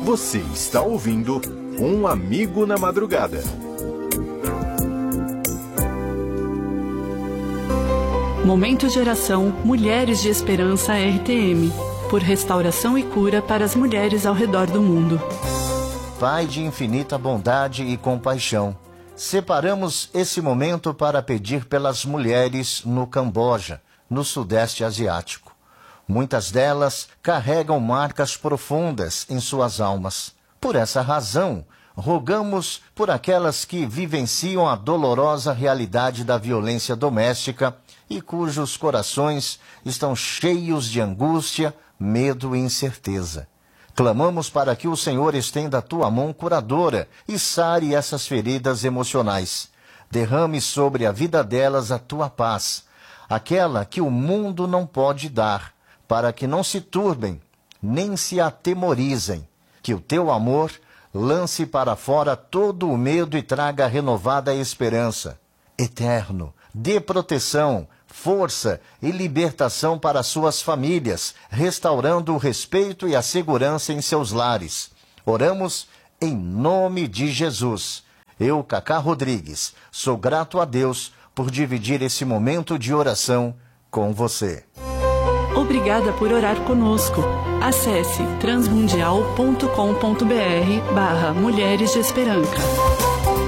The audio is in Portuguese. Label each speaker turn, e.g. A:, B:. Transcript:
A: Você está ouvindo Um Amigo na Madrugada.
B: Momento de oração Mulheres de Esperança RTM, por restauração e cura para as mulheres ao redor do mundo.
C: Pai de infinita bondade e compaixão, separamos esse momento para pedir pelas mulheres no Camboja, no Sudeste Asiático. Muitas delas carregam marcas profundas em suas almas. Por essa razão, rogamos por aquelas que vivenciam a dolorosa realidade da violência doméstica e cujos corações estão cheios de angústia, medo e incerteza. Clamamos para que o Senhor estenda a tua mão curadora e sare essas feridas emocionais. Derrame sobre a vida delas a tua paz, aquela que o mundo não pode dar, para que não se turbem, nem se atemorizem. Que o teu amor lance para fora todo o medo e traga renovada esperança. Eterno, dê proteção, força e libertação para suas famílias, restaurando o respeito e a segurança em seus lares. Oramos em nome de Jesus. Eu, Cacá Rodrigues, sou grato a Deus por dividir esse momento de oração com você.
B: Obrigada por orar conosco. Acesse transmundial.com.br/Mulheres de Esperança.